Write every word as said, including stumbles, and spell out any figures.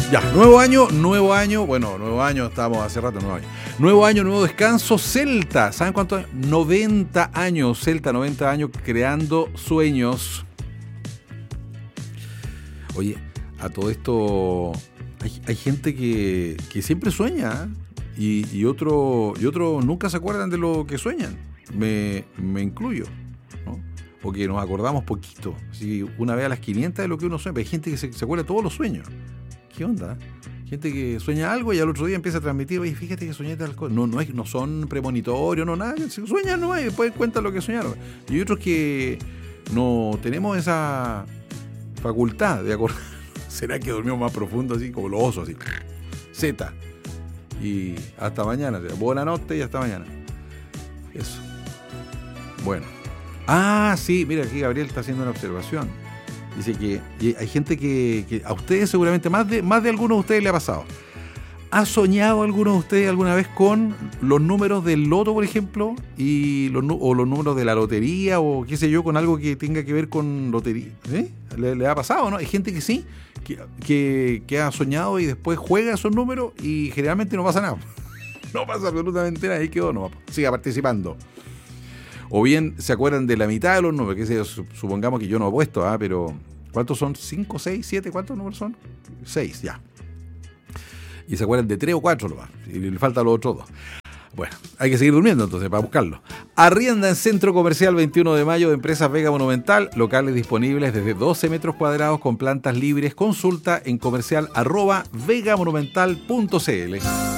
Ya, nuevo año, nuevo año, bueno, nuevo año, estábamos hace rato, nuevo año. Nuevo año, nuevo descanso, Celta. ¿Saben cuántos años? noventa años, Celta, noventa años creando sueños. Oye, a todo esto, hay, hay gente que, que siempre sueña, ¿eh? y, y otro y otro nunca se acuerdan de lo que sueñan. Me, me incluyo, ¿no? O que nos acordamos poquito. Así, una vez a las quinientas de lo que uno sueña. Pero hay gente que se, se acuerda de todos los sueños. ¿Qué onda? Gente que sueña algo y al otro día empieza a transmitir, oye, fíjate que soñé tal cosa. No, no, es, no son premonitorios, no nada. Sueñan nomás y después cuentan lo que soñaron. Y hay otros que no tenemos esa facultad de acordar. ¿Será que dormimos más profundo así, como los osos, así? Z. Y hasta mañana. Buena noche y hasta mañana. Eso. Bueno. Ah, sí, mira, aquí Gabriel está haciendo una observación. Dice que hay gente que, que a ustedes seguramente, más de, más de algunos de ustedes le ha pasado. ¿Ha soñado alguno de ustedes alguna vez con los números del loto, por ejemplo? Y los, o los números de la lotería, o qué sé yo, con algo que tenga que ver con lotería. ¿Eh? ¿Le, le ha pasado, no? Hay gente que sí, que, que, que ha soñado y después juega esos números y generalmente no pasa nada. No pasa absolutamente nada, ahí quedó, no, siga participando. O bien se acuerdan de la mitad de los números, que sé, supongamos que yo no he puesto, ¿ah? Pero ¿cuántos son? ¿Cinco, seis, siete? ¿Cuántos números son? Seis, ya. Y se acuerdan de tres o cuatro nomás, y le faltan los otros dos. Bueno, hay que seguir durmiendo entonces para buscarlo. Arrienda en Centro Comercial veintiuno de mayo de Empresas Vega Monumental, locales disponibles desde doce metros cuadrados con plantas libres. Consulta en comercial arroba vegamonumental punto cl.